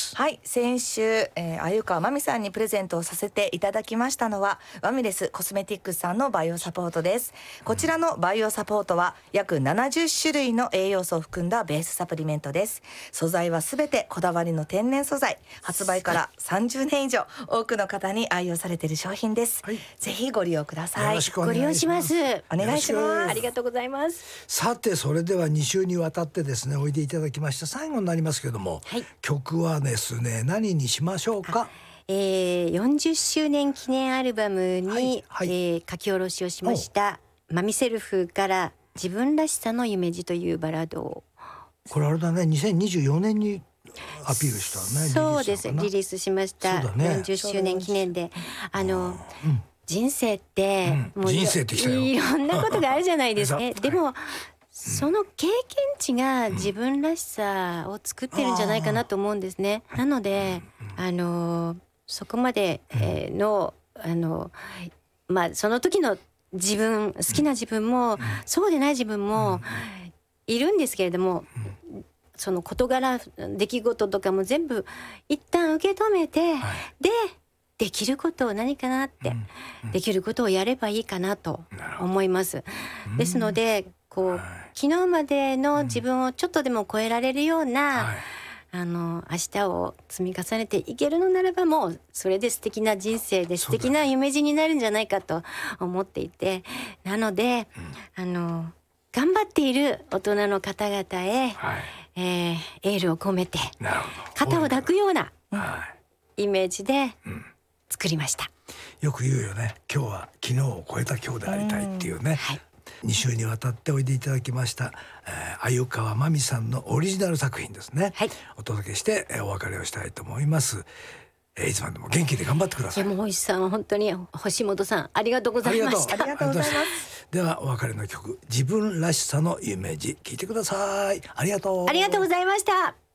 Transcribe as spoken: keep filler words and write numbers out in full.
。 はい、先週、えー、鮎川真美さんにプレゼントをさせていただきましたのはワミレスコスメティックスさんのバイオサポートです。こちらのバイオサポートは約ななじゅっしゅるいの栄養素を含んだベースサプリメントです。素材はすべてこだわりの天然素材、発売からさんじゅうねん以上多くの方に愛用されている商品です、はい、ぜひご利用ください。 よろしくお願いします。 ご利用します。 お願いします。 ありがとうございます。 さてそれではに週にわたってですねおいでいただきました最後になりますけども、はい、曲はですね何にしましょうか。 えー、よんじゅっしゅうねん記念アルバムに、はいはい、えー、書き下ろしをしましたマミセルフから自分らしさの夢路というバラードを。 これあれだねにせんにじゅうよねんにアピールしたね。 そうです、リリースしました、ね、よんじゅっしゅうねん記念であの、うん、人生って、 うん、もういろんなことがあるじゃないですかでも、はい、その経験値が自分らしさを作ってるんじゃないかなと思うんですね。なのであのそこまでのあのまあその時の自分好きな自分もそうでない自分もいるんですけれども、その事柄出来事とかも全部一旦受け止めて、はい、でできることを何かなって、うんうん、できることをやればいいかなと思います。ですのでこう、はい、昨日までの自分をちょっとでも超えられるような、はい、あの明日を積み重ねていけるのならばもうそれで素敵な人生で素敵な夢路になるんじゃないかと思っていて、なので、うん、あの頑張っている大人の方々へ、はい、えー、エールを込めて肩を抱くような、うん、イメージで作りました、 うん、よく言うよね、今日は昨日を超えた今日でありたいっていうね、はい、に週にわたっておいでいただきました、えー、鮎川真美さんのオリジナル作品ですね、はい、お届けして、えー、お別れをしたいと思います。えー、いつまでも元気で頑張ってください。 いやもう星さん本当に星本さんありがとうございました。 ありがとうございます。 ではお別れの曲自分らしさの夢路聞いてください。ありがとうありがとうございました。